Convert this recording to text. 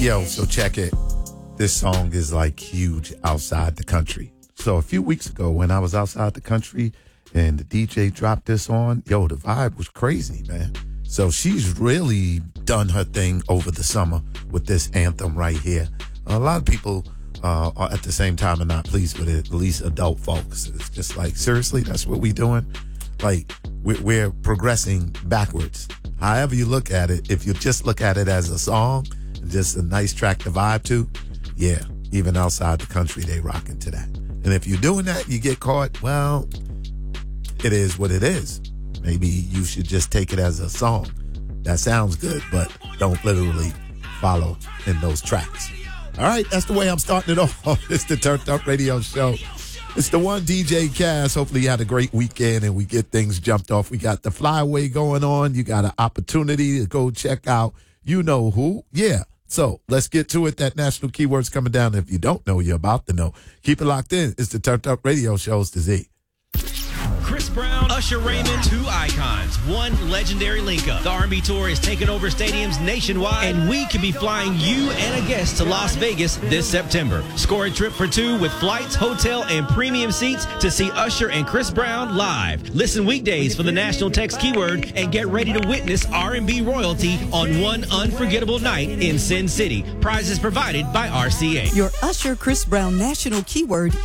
Yo, so check it. This song is like huge outside the country. So a few weeks ago when I was outside the country and the DJ dropped this on, yo, the vibe was crazy, man. So she's really done her thing over the summer with this anthem right here. A lot of people are at the same time are not pleased with it, at least adult folks. It's just like, seriously, that's what we doing? Like, we're progressing backwards. However you look at it, if you just look at it as a song, just a nice track to vibe to, yeah, even outside the country, they rocking to that. And if you're doing that, you get caught, well, it is what it is. Maybe you should just take it as a song. That sounds good, but don't literally follow in those tracks. All right, that's the way I'm starting it off. It's the Turned Up Radio Show. It's the one DJ Cass. Hopefully you had a great weekend and we get things jumped off. We got the Flyway going on. You got an opportunity to go check out you know who. Yeah. So let's get to it. That national keyword's coming down. If you don't know, you're about to know. Keep it locked in. It's the Turned Up Radio Show's the Z. Chris Brown, Usher Raymond, two icons, one legendary link-up. The R&B Tour is taking over stadiums nationwide, and we could be flying you and a guest to Las Vegas this September. Score a trip for two with flights, hotel, and premium seats to see Usher and Chris Brown live. Listen weekdays for the national text keyword and get ready to witness R&B royalty on one unforgettable night in Sin City. Prizes provided by RCA. Your Usher Chris Brown national keyword